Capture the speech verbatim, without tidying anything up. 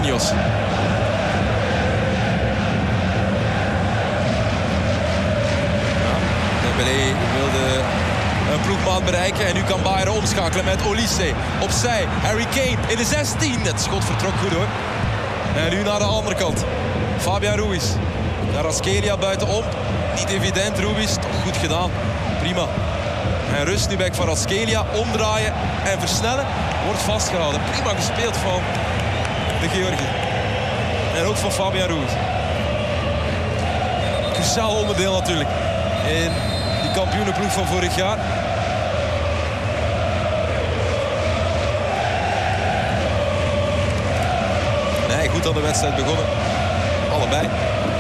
Marquinhos. Dembélé wilde een ploegmaat bereiken en nu kan Bayern omschakelen met Olise. Opzij, Harry Kane in de zestien. Het schot vertrok goed hoor. En nu naar de andere kant. Fabian Ruiz. Kvaratskhelia buitenom. Niet evident, Ruiz. Toch goed gedaan. Prima. En rust nu bij Kvaratskhelia. Omdraaien en versnellen. Wordt vastgehouden. Prima gespeeld van de Georgië. En ook van Fabian Ruiz. Cruciaal onderdeel natuurlijk. In die kampioenenploeg van vorig jaar. Nee, goed aan de wedstrijd begonnen. Allebei.